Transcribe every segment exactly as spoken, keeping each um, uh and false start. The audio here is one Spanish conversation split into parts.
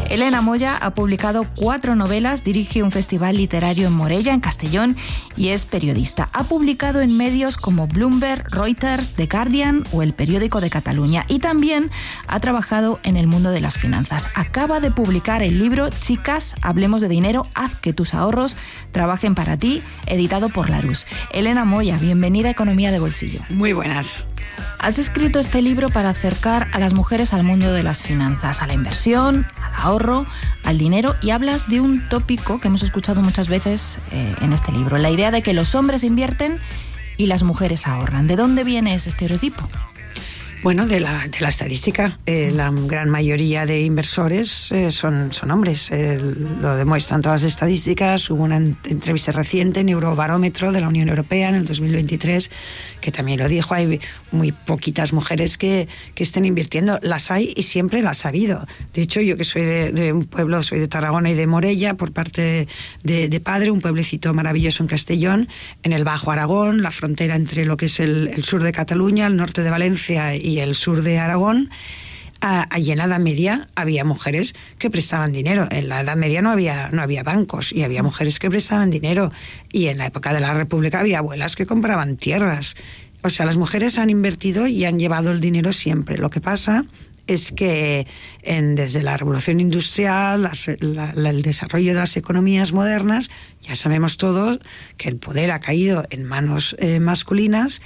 Elena Moya ha publicado cuatro novelas, dirige un festival literario en Morella, en Castellón, y es periodista. Ha publicado en medios como Bloomberg, Reuters, The Guardian o El Periódico de Cataluña, y también ha trabajado en el mundo de las finanzas. Acaba de publicar el libro Chicas, hablemos de dinero, haz que tus ahorros trabajen para ti, editado por Larousse. Elena Moya, bienvenida a Economía de Bolsillo. Muy buenas. Has escrito este libro para acercar a las mujeres al mundo de las finanzas, a la inversión, al ahorro, al dinero, y hablas de un tópico que hemos escuchado muchas veces eh, en este libro, la idea de que los hombres invierten y las mujeres ahorran. ¿De dónde viene ese estereotipo? Bueno, de la, de la estadística. Eh, la gran mayoría de inversores eh, son, son hombres. Eh, lo demuestran todas las estadísticas. Hubo una entrevista reciente en Eurobarómetro de la Unión Europea en el dos mil veintitrés que también lo dijo. Hay muy poquitas mujeres que, que estén invirtiendo. Las hay y siempre las ha habido. De hecho, yo que soy de, de un pueblo, soy de Tarragona y de Morella, por parte de, de, de padre, un pueblecito maravilloso en Castellón, en el Bajo Aragón, la frontera entre lo que es el, el sur de Cataluña, el norte de Valencia y y el sur de Aragón. Allí en la Edad Media había mujeres que prestaban dinero. En la Edad Media no había, no había bancos y había mujeres que prestaban dinero. Y en la época de la República había abuelas que compraban tierras. O sea, las mujeres han invertido y han llevado el dinero siempre. Lo que pasa es que en, desde la Revolución Industrial, las, la, la, el desarrollo de las economías modernas, ya sabemos todos que el poder ha caído en manos eh, masculinas,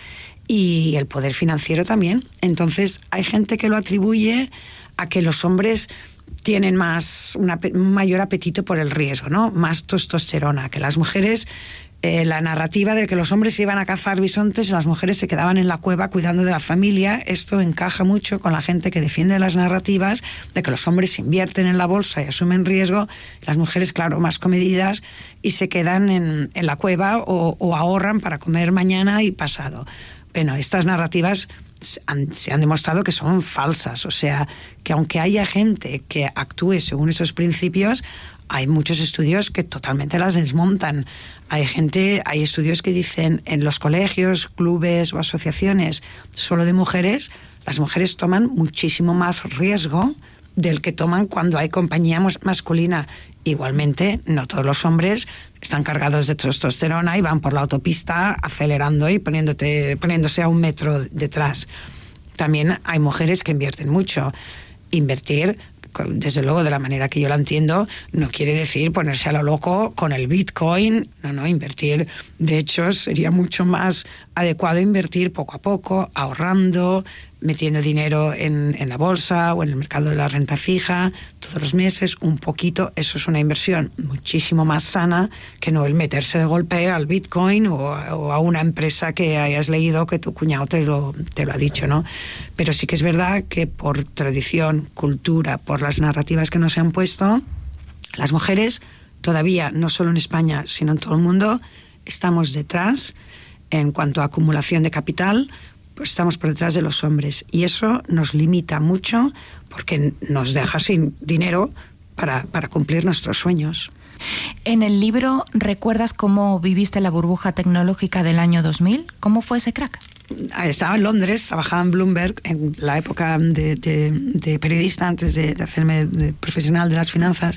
y el poder financiero también. Entonces hay gente que lo atribuye a que los hombres tienen más una, un mayor apetito por el riesgo, ¿no? Más testosterona, que las mujeres, eh, la narrativa de que los hombres iban a cazar bisontes y las mujeres se quedaban en la cueva cuidando de la familia. Esto encaja mucho con la gente que defiende las narrativas de que los hombres invierten en la bolsa y asumen riesgo, las mujeres, claro, más comedidas, y se quedan en, en la cueva o, o ahorran para comer mañana y pasado. Bueno, estas narrativas han, se han demostrado que son falsas. O sea, que aunque haya gente que actúe según esos principios, hay muchos estudios que totalmente las desmontan. Hay gente, hay estudios que dicen en los colegios, clubes o asociaciones solo de mujeres, las mujeres toman muchísimo más riesgo del que toman cuando hay compañía masculina. Igualmente, no todos los hombres están cargados de testosterona y van por la autopista acelerando y poniéndote, poniéndose a un metro detrás. También hay mujeres que invierten mucho. Invertir, desde luego, de la manera que yo la entiendo, no quiere decir ponerse a lo loco con el Bitcoin. No, no, invertir. De hecho, sería mucho más adecuado invertir poco a poco, ahorrando, metiendo dinero en, en la bolsa o en el mercado de la renta fija todos los meses, un poquito. Eso es una inversión muchísimo más sana que no el meterse de golpe al Bitcoin o, o a una empresa que hayas leído que tu cuñado te lo, te lo ha dicho, ¿no? Pero sí que es verdad que por tradición, cultura, por las narrativas que nos han puesto, las mujeres todavía, no solo en España, sino en todo el mundo, estamos detrás en cuanto a acumulación de capital. Pues estamos por detrás de los hombres, y eso nos limita mucho porque nos deja sin dinero para, para cumplir nuestros sueños. En el libro, ¿recuerdas cómo viviste la burbuja tecnológica del año dos mil? ¿Cómo fue ese crack? Estaba en Londres, trabajaba en Bloomberg en la época de, de, de periodista, antes de, de hacerme de profesional de las finanzas,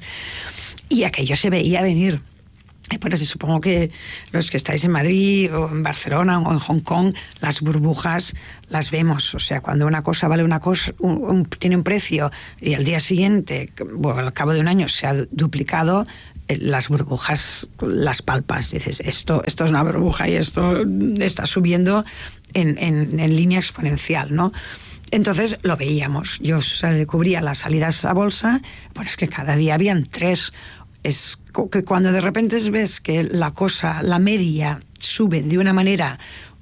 y aquello se veía venir. Pero sí, supongo que los que estáis en Madrid o en Barcelona o en Hong Kong, las burbujas las vemos. O sea, cuando una cosa vale una cosa, un, un, tiene un precio y al día siguiente, bueno, al cabo de un año se ha duplicado, eh, las burbujas las palpas. Dices, esto, esto es una burbuja y esto está subiendo en, en, en línea exponencial, ¿no? Entonces lo veíamos. Yo cubría las salidas a bolsa, pues es que cada día habían tres. Es que cuando de repente ves que la cosa, la media, sube de una manera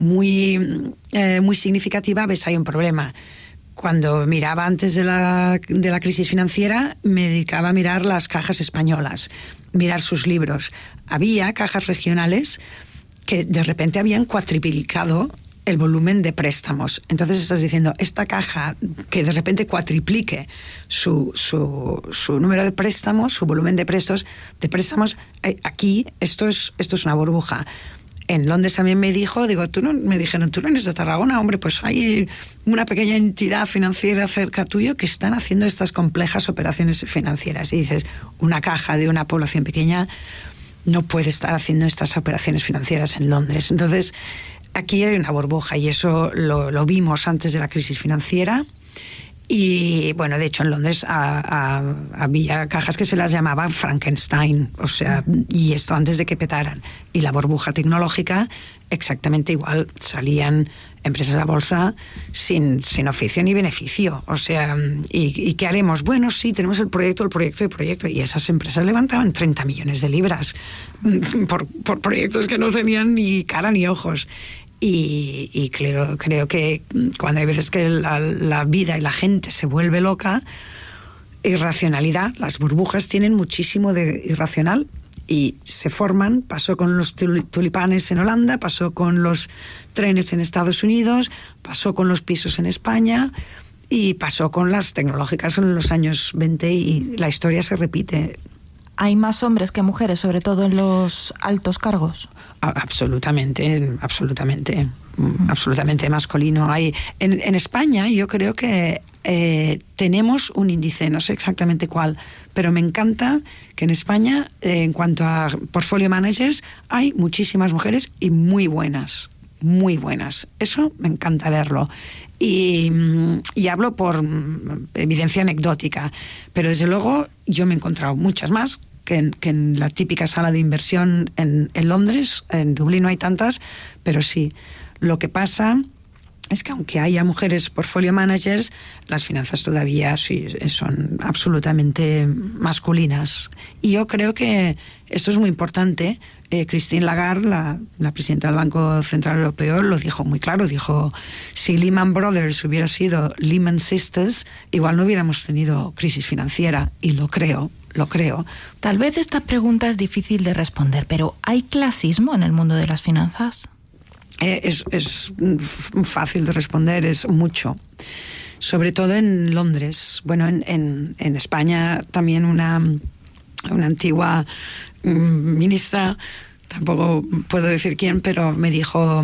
muy, eh, muy significativa, ves hay un problema. Cuando miraba antes de la, de la crisis financiera, me dedicaba a mirar las cajas españolas, mirar sus libros. Había cajas regionales que de repente habían cuatriplicado el volumen de préstamos. Entonces estás diciendo, esta caja que de repente cuatriplique su, su, su número de préstamos, su volumen de préstamos, de préstamos, aquí esto es, esto es una burbuja. En Londres también me dijo, digo, tú no, me dijeron, tú no eres de Tarragona, hombre, pues hay una pequeña entidad financiera cerca tuyo que están haciendo estas complejas operaciones financieras. Y dices, una caja de una población pequeña no puede estar haciendo estas operaciones financieras en Londres. Entonces, aquí hay una burbuja y eso lo, lo vimos antes de la crisis financiera. Y bueno, de hecho en Londres a, a, había cajas que se las llamaban Frankenstein, o sea, y esto antes de que petaran. Y la burbuja tecnológica, exactamente igual, salían empresas a bolsa sin, sin oficio ni beneficio. O sea, ¿y, ¿y qué haremos? Bueno, sí, tenemos el proyecto, el proyecto, el proyecto. Y esas empresas levantaban treinta millones de libras por, por proyectos que no tenían ni cara ni ojos. Y, y creo, creo que cuando hay veces que la, la vida y la gente se vuelve loca, irracionalidad, las burbujas tienen muchísimo de irracional y se forman. Pasó con los tulipanes en Holanda, pasó con los trenes en Estados Unidos, pasó con los pisos en España y pasó con las tecnológicas en los años veinte y la historia se repite. ¿Hay más hombres que mujeres, sobre todo en los altos cargos? Absolutamente, absolutamente, mm. absolutamente masculino. Hay en, en España yo creo que eh, tenemos un índice, no sé exactamente cuál, pero me encanta que en España, eh, en cuanto a portfolio managers, hay muchísimas mujeres y muy buenas, muy buenas. Eso me encanta verlo. Y, y hablo por evidencia anecdótica, pero desde luego yo me he encontrado muchas más que en, que en la típica sala de inversión en, en Londres. En Dublín no hay tantas, pero sí. Lo que pasa es que aunque haya mujeres portfolio managers, las finanzas todavía sí, son absolutamente masculinas. Y yo creo que esto es muy importante. Eh, Christine Lagarde, la, la presidenta del Banco Central Europeo, lo dijo muy claro. Dijo, si Lehman Brothers hubiera sido Lehman Sisters, igual no hubiéramos tenido crisis financiera. Y lo creo, lo creo. Tal vez esta pregunta es difícil de responder, pero ¿hay clasismo en el mundo de las finanzas? Eh, es, es fácil de responder, es mucho. Sobre todo en Londres. Bueno, en, en, en España también una, una antigua ministra, tampoco puedo decir quién, pero me dijo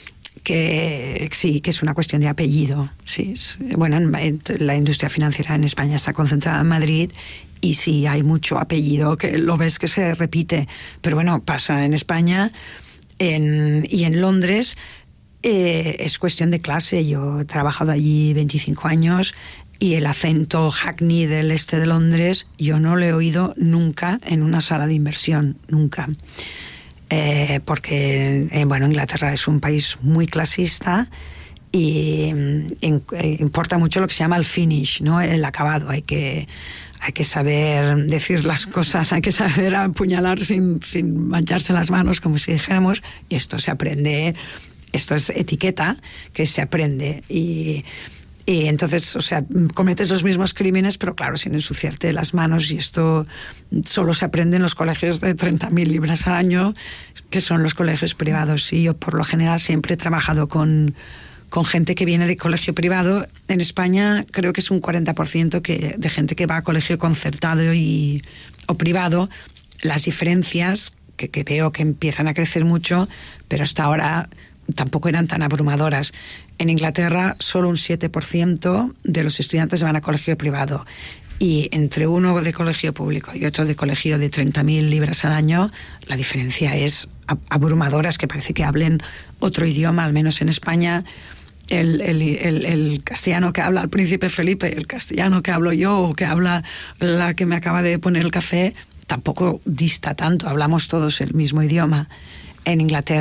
que sí, que es una cuestión de apellido. Sí, bueno, la industria financiera en España está concentrada en Madrid y sí hay mucho apellido, que lo ves que se repite, pero bueno, pasa en España en, y en Londres. Eh, es cuestión de clase. Yo he trabajado allí veinticinco años y el acento hackney del este de Londres yo no lo he oído nunca en una sala de inversión, nunca. Eh, porque, eh, bueno, Inglaterra es un país muy clasista y in, eh, importa mucho lo que se llama el finish, ¿no? El acabado. Hay que, hay que saber decir las cosas, hay que saber apuñalar sin, sin mancharse las manos, como si dijéramos, y esto se aprende. Esto es etiqueta que se aprende y, y entonces, o sea, cometes los mismos crímenes, pero claro, sin ensuciarte las manos, y esto solo se aprende en los colegios de treinta mil libras al año, que son los colegios privados. Y yo por lo general siempre he trabajado con, con gente que viene de colegio privado. En España creo que es un cuarenta por ciento que, de gente que va a colegio concertado y, o privado. Las diferencias que, que veo que empiezan a crecer mucho, pero hasta ahora tampoco eran tan abrumadoras. En Inglaterra solo un siete por ciento de los estudiantes van a colegio privado, y entre uno de colegio público y otro de colegio de treinta mil libras al año, la diferencia es abrumadora. Es que parece que hablen otro idioma. Al menos en España el, el, el, el castellano que habla el príncipe Felipe, el castellano que hablo yo o que habla la que me acaba de poner el café, tampoco dista tanto. Hablamos todos el mismo idioma. En Inglaterra